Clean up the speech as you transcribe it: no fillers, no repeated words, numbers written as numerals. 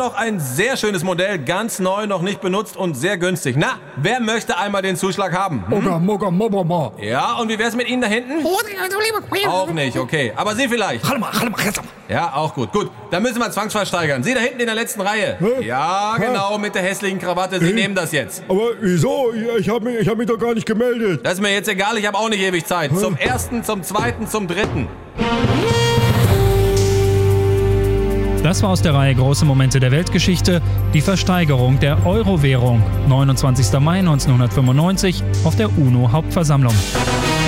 noch ein sehr schönes Modell, ganz neu, noch nicht benutzt und sehr günstig. Na, wer möchte einmal den Zuschlag haben? Ja, und wie wär's mit Ihnen da hinten? Auch nicht, okay. Aber Sie vielleicht? Ja, auch gut. Gut, dann müssen wir zwangsversteigern. Sie da hinten in der letzten Reihe. Ja, genau, mit der hässlichen Krawatte. Sie nehmen das jetzt. Aber wieso? Ich hab mich doch gar nicht gemeldet. Das ist mir jetzt egal, ich habe auch nicht ewig Zeit. Zum ersten, zum zweiten, zum dritten. Das war aus der Reihe Große Momente der Weltgeschichte, die Versteigerung der Euro-Währung, 29. Mai 1995 auf der UNO-Hauptversammlung.